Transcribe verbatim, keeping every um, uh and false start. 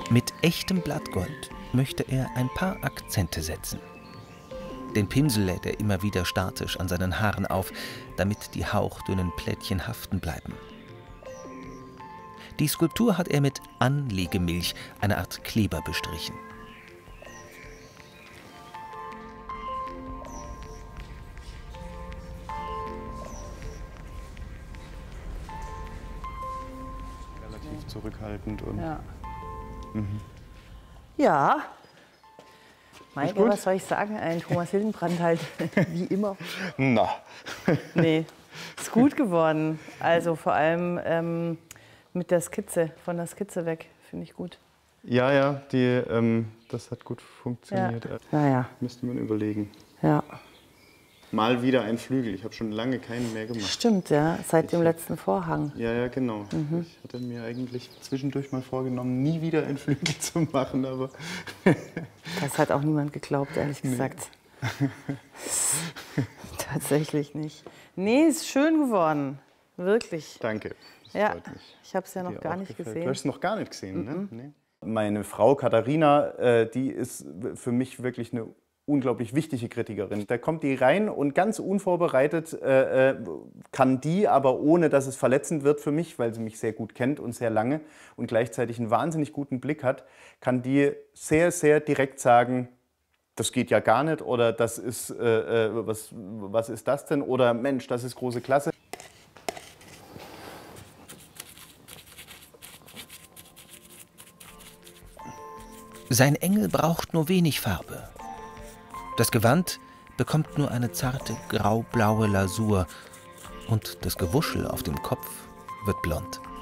Mit echtem Blattgold möchte er ein paar Akzente setzen. Den Pinsel lädt er immer wieder statisch an seinen Haaren auf, damit die hauchdünnen Plättchen haften bleiben. Die Skulptur hat er mit Anlegemilch, einer Art Kleber, bestrichen. Relativ zurückhaltend und... Ja. Mhm. Ja. Maike, was soll ich sagen? Ein Thomas Hildenbrand halt, wie immer. Na. Nee, ist gut geworden. Also vor allem ähm, mit der Skizze, von der Skizze weg, finde ich gut. Ja, ja, die, ähm, das hat gut funktioniert. Ja. Naja. Müsste man überlegen. Ja. Mal wieder ein Flügel. Ich habe schon lange keinen mehr gemacht. Stimmt, ja, seit ich dem hab, letzten Vorhang. Ja, ja, genau. Mhm. Ich hatte mir eigentlich zwischendurch mal vorgenommen, nie wieder einen Flügel zu machen, aber... Das hat auch niemand geglaubt, ehrlich gesagt. Nee. Tatsächlich nicht. Nee, ist schön geworden. Wirklich. Danke. Das ja, freut mich. Ich habe es ja noch gar nicht gefällt. gesehen. Du hast es noch gar nicht gesehen, mhm. ne? Nee. Meine Frau Katharina, äh, die ist für mich wirklich eine unglaublich wichtige Kritikerin. Da kommt die rein und ganz unvorbereitet äh, kann die, aber ohne dass es verletzend wird für mich, weil sie mich sehr gut kennt und sehr lange und gleichzeitig einen wahnsinnig guten Blick hat, kann die sehr, sehr direkt sagen, das geht ja gar nicht oder das ist, äh, was, was ist das denn oder Mensch, das ist große Klasse. Sein Engel braucht nur wenig Farbe. Das Gewand bekommt nur eine zarte graublaue Lasur und das Gewuschel auf dem Kopf wird blond.